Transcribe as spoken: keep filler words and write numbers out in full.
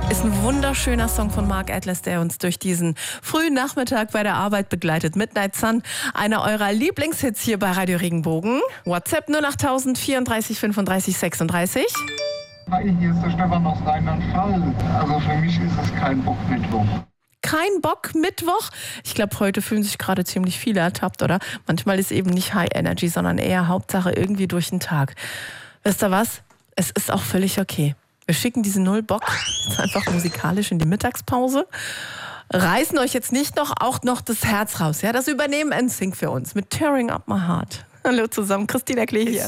Ist ein wunderschöner Song von Mark Atlas, der uns durch diesen frühen Nachmittag bei der Arbeit begleitet. Midnight Sun, einer eurer Lieblingshits hier bei Radio Regenbogen. WhatsApp null acht null null vierunddreißig fünfunddreißig sechsunddreißig. Hi, hier ist der Stefan aus Rheinland-Pfalz. Also für mich ist es kein Bock-Mittwoch. Kein Bock Mittwoch? Ich glaube, heute fühlen sich gerade ziemlich viele ertappt, oder? Manchmal ist eben nicht High Energy, sondern eher Hauptsache irgendwie durch den Tag. Wisst ihr was? Es ist auch völlig okay. Wir schicken diese Null Bock jetzt einfach musikalisch in die Mittagspause. Reißen euch jetzt nicht noch auch noch das Herz raus. Ja, das übernehmen N Sync für uns mit Tearing Up My Heart. Hallo zusammen, Christina Klee hier.